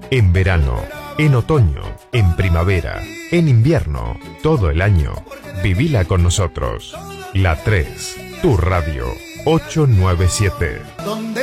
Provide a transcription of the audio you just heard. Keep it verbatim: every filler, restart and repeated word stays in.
En verano, en otoño, en primavera, en invierno, todo el año. Vivila con nosotros. La tres, tu radio, ochocientos noventa y siete.